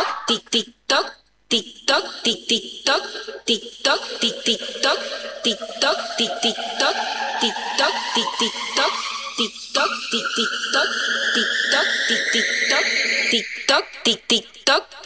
tic tic toc, tic toc, tic tic toc, tic toc, tic tic toc, tic toc, tic tic toc, tic toc, tic tic toc, tic toc, tic tic toc, tic toc, tic tic toc, tic toc, tic tic toc.